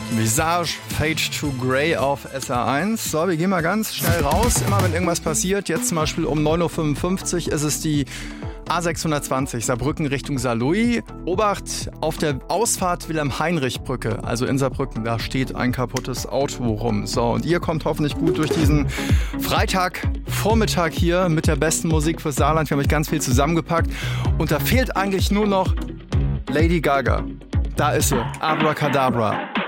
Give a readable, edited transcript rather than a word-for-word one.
Visage Fade to Grey auf SR1. So, wir gehen mal ganz schnell raus. Immer wenn irgendwas passiert, jetzt zum Beispiel um 9.55 Uhr ist es die A620 Saarbrücken Richtung Saarlouis. Obacht, auf der Ausfahrt Wilhelm-Heinrich-Brücke, also in Saarbrücken, da steht ein kaputtes Auto rum. So, und ihr kommt hoffentlich gut durch diesen Freitagvormittag hier mit der besten Musik fürs Saarland. Wir haben euch ganz viel zusammengepackt. Und da fehlt eigentlich nur noch Lady Gaga. Da ist sie, Abracadabra.